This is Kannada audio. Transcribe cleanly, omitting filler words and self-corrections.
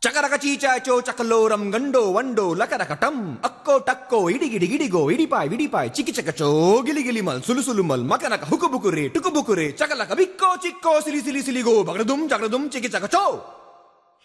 ಚಕರಕ ಚೀಚಾಚೋ ಚಕಲೋರಂ ಗಂಡೋ ವಂಡೋ ಲಕರಕಟಂ ಅಕ್ಕೋ ಟಕ್ಕೋ ಇಡಿಗಿಡಿ ಗಿಡಿಗೋ ಇಡಿಪಾಯ್ ವಿಡಿಪಾಯ್ ಚಿಕಿ ಚಕಚೋ ಗಿಲಿ ಗಿಲಿ ಮಲ್ ಸುಲು ಸುಲು ಮಲ್ ಮಕನಕ ಹುಕುಬುಕುರೆ ಟುಕುಬುಕುರೆ ಚಕಲಕ ಬಿಕ್ಕೋ ಚಿಕ್ಕೋ ಸಿಲಿ ಸಿಲಿ ಸಿಲಿಗೋ ಬಗಡದುಂ ಚಕಡದುಂ ಚಿಕಿ ಚಕಚೋ